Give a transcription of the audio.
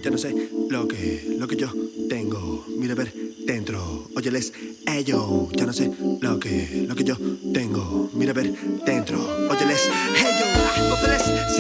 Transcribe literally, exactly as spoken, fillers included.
ya no sé lo que, lo que yo tengo. Mira a ver dentro, óyeles, ello, ya no sé lo que, lo que yo tengo. Mira a ver dentro.